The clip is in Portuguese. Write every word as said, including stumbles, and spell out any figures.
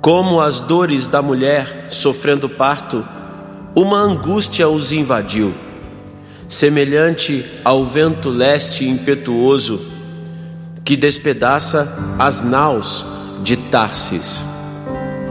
Como as dores da mulher sofrendo parto, uma angústia os invadiu, semelhante ao vento leste impetuoso que despedaça as naus de Társis.